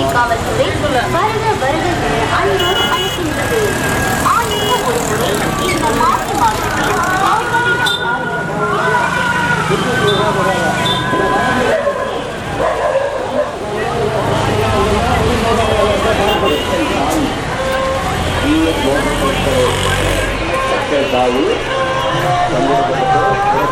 காவல்துறை வருக வருக என அன்போடு அழைக்கின்றது. ஆயிரம் ஒரு முறை இந்த மாசி மாதத்தில் தாய்